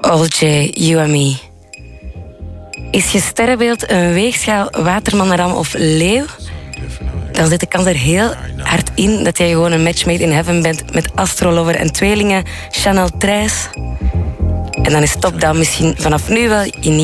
All J, You and Me. Is je sterrenbeeld een weegschaal, waterman, ram of leeuw? Dan zit de kans er heel hard in dat jij gewoon een match made in heaven bent met astrolover en tweelingen Chanel Trijs. En dan is Top Down misschien vanaf nu wel in